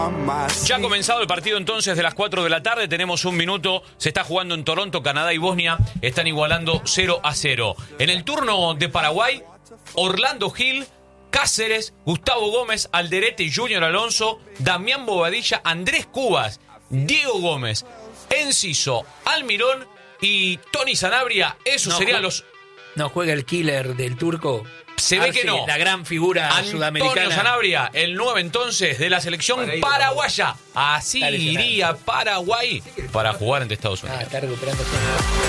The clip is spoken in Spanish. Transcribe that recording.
Ya ha comenzado el partido entonces de las 4 de la tarde, tenemos un minuto, se está jugando en Toronto, Canadá y Bosnia, están igualando 0-0. En el turno de Paraguay, Orlando Gil, Cáceres, Gustavo Gómez, Alderete, Junior Alonso, Damián Bobadilla, Andrés Cubas, Diego Gómez, Enciso, Almirón y Tony Sanabria. Esos serían los... No juega el killer del turco. Se ve que no. La gran figura sudamericana. Antonio Sanabria, el 9 entonces de la selección paraguaya. Así iría Paraguay para jugar ante Estados Unidos. Está recuperando.